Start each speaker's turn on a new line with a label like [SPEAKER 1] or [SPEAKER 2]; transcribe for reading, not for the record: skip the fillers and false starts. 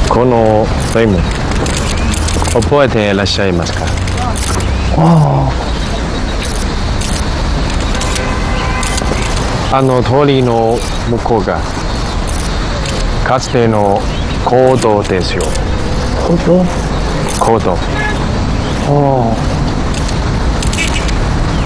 [SPEAKER 1] このタイム覚えていらっしゃいますか？あの通りの向こうがかつての坑道ですよ。
[SPEAKER 2] ほど。
[SPEAKER 1] 坑道。
[SPEAKER 2] ああ。